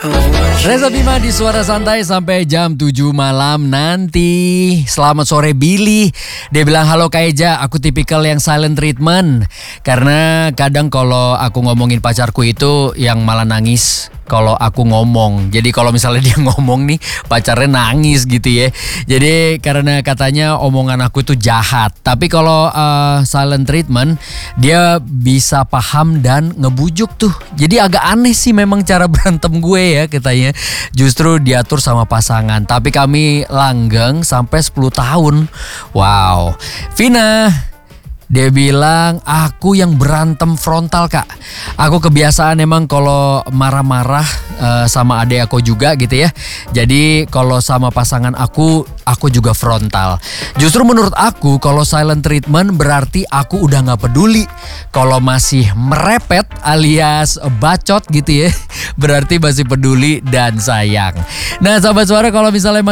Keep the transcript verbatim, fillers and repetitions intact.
Reza Bima di Suara Santai sampai jam tujuh malam nanti. Selamat sore Billy. Dia bilang, halo Kak Eja, aku tipikal yang silent treatment. Karena kadang kalau aku ngomongin pacarku itu yang malah nangis kalau aku ngomong. Jadi kalau misalnya dia ngomong nih, pacarnya nangis gitu ya. Jadi karena katanya omongan aku tuh jahat. Tapi kalau uh, silent treatment, dia bisa paham dan ngebujuk tuh. Jadi agak aneh sih memang cara berantem gue ya katanya. Justru diatur sama pasangan. Tapi kami langgeng sampai sepuluh tahun. Wow. Vina, dia bilang, aku yang berantem frontal Kak. Aku kebiasaan emang kalau marah-marah uh, sama adik aku juga gitu ya. Jadi kalau sama pasangan aku, aku juga frontal. Justru menurut aku kalau silent treatment berarti aku udah gak peduli. Kalau masih merepet alias bacot gitu ya, berarti masih peduli dan sayang. Nah sahabat suara, kalau misalnya